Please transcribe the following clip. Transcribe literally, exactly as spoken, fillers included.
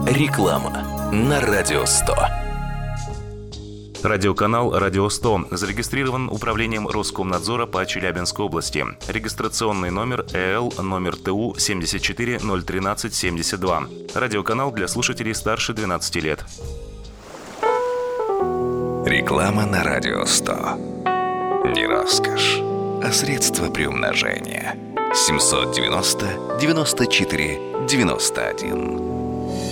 Реклама на Радио сто. Радиоканал «Радио сто» зарегистрирован Управлением Роскомнадзора по Челябинской области. Регистрационный номер ЭЛ номер ТУ семьдесят четыре ноль тринадцать семьдесят два. Радиоканал для слушателей старше двенадцати лет. Реклама на Радио сто. Не роскошь, а средство приумножения. семь девяносто девяносто четыре девяносто один.